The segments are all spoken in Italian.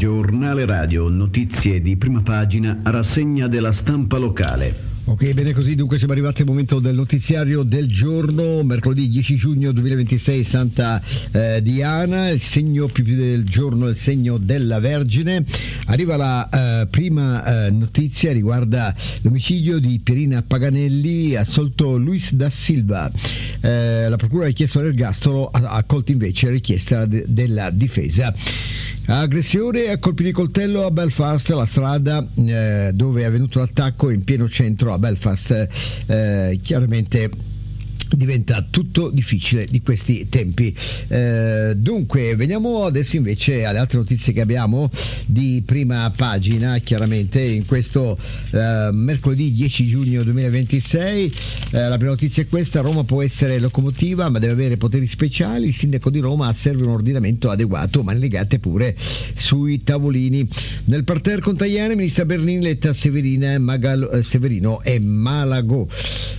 Giornale radio, notizie di prima pagina, rassegna della stampa locale. Ok, bene così, dunque siamo arrivati al momento del notiziario del giorno, mercoledì 10 giugno 2026, Santa Diana, il segno più del giorno è il segno della Vergine. Arriva la prima notizia, riguarda l'omicidio di Pierina Paganelli, assolto Luis da Silva. La procura ha chiesto l'ergastolo, ha accolto invece la richiesta della difesa. Aggressione a colpi di coltello a Belfast, la strada dove è avvenuto l'attacco in pieno centro a Belfast, chiaramente diventa tutto difficile di questi tempi. Dunque veniamo adesso invece alle altre notizie che abbiamo di prima pagina. Chiaramente in questo mercoledì 10 giugno 2026 la prima notizia è questa: Roma può essere locomotiva ma deve avere poteri speciali, il sindaco di Roma serve un ordinamento adeguato, mani legate pure sui tavolini. Nel parterre con Tajani, ministra Bernini, Letta, Severino e Malago.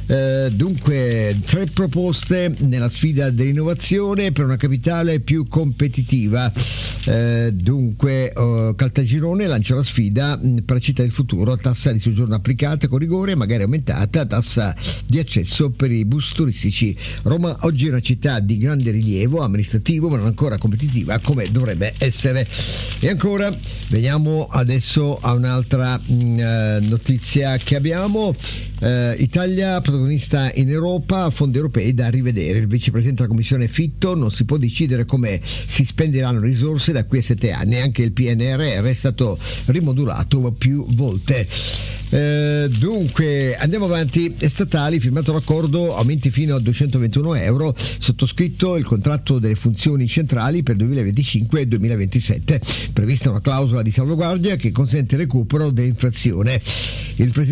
Dunque tre proposte nella sfida dell'innovazione per una capitale più competitiva. Dunque Caltagirone lancia la sfida per la città del futuro: tassa di soggiorno applicata con rigore, magari aumentata, tassa di accesso per i bus turistici. Roma oggi è una città di grande rilievo amministrativo ma non ancora competitiva come dovrebbe essere. E ancora veniamo adesso a un'altra notizia che abbiamo. Italia protagonista in Europa, fondi europei da rivedere. Il vicepresidente della Commissione Fitto: non si può decidere come si spenderanno risorse da qui a 7 anni. Anche il PNRR è stato rimodulato più volte. Dunque andiamo avanti. Statali, firmato l'accordo, aumenti fino a 221 euro, sottoscritto il contratto delle funzioni centrali per 2025 e 2027, prevista una clausola di salvaguardia che consente il recupero dell'inflazione. Il presidente